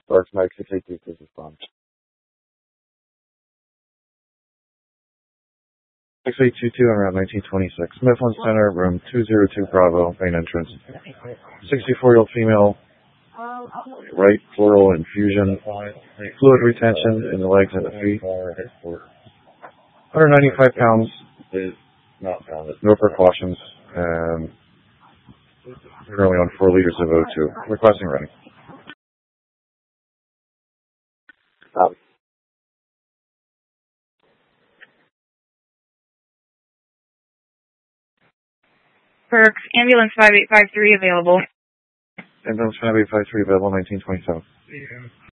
Dark Mike 682 to respond. 6822 on Route 1926. Mifflin Center, room 202 Bravo, main entrance. 64-year-old female, right pleural infusion, fluid retention in the legs and the feet. 195 pounds, no precautions, and currently on 4 liters of O2. Requesting ready. Copy. Perks, ambulance 5853 available. Ambulance 5853 available, 1927.